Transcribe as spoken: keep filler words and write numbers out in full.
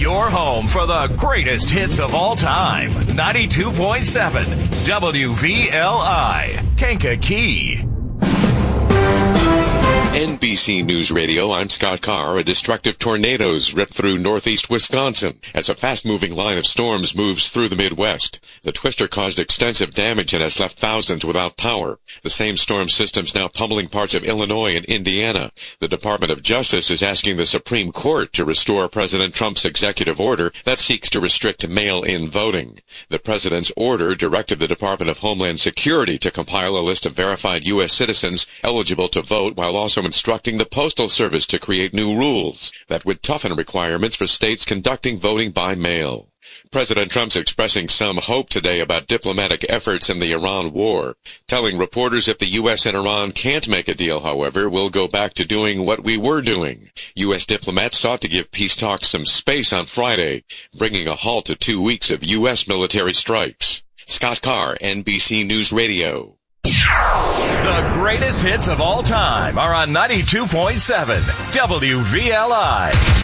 Your home for the greatest hits of all time. ninety-two point seven W V L I, Kankakee. N B C News Radio, I'm Scott Carr. A destructive tornadoes ripped through northeast Wisconsin as a fast-moving line of storms moves through the Midwest. The twister caused extensive damage and has left thousands without power. The same storm system's now pummeling parts of Illinois and Indiana. The Department of Justice is asking the Supreme Court to restore President Trump's executive order that seeks to restrict mail-in voting. The president's order directed the Department of Homeland Security to compile a list of verified U S citizens eligible to vote, while also instructing the Postal Service to create new rules that would toughen requirements for states conducting voting by mail. President Trump's expressing some hope today about diplomatic efforts in the Iran war, telling reporters if the U S and Iran can't make a deal, however, we'll go back to doing what we were doing. U S diplomats sought to give peace talks some space on Friday, bringing a halt to two weeks of U S military strikes. Scott Carr, N B C News Radio. The greatest hits of all time are on ninety-two point seven W V L I.